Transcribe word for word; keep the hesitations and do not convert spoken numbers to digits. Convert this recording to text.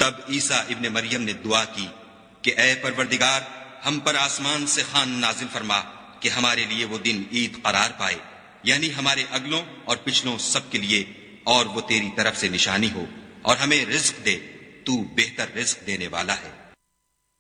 तब ईसा इब्ने मरियम ने दुआ की कि ऐ परवरदिगार, हम पर आसमान से खान नाजिल फरमा कि हमारे लिए वो दिन ईद करार पाए, यानी हमारे अगलों और पिछलों सब के लिए, और वो तेरी तरफ से निशानी हो, और हमें रिज्क दे, तू बेहतर रिज्क देने वाला है।